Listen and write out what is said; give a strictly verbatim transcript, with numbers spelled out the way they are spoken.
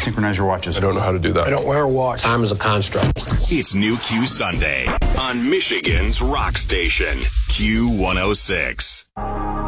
synchronize your watches? I don't know how to do that. I don't wear a watch. Time is a construct. It's New Q Sunday on Michigan's rock station, Q one oh six.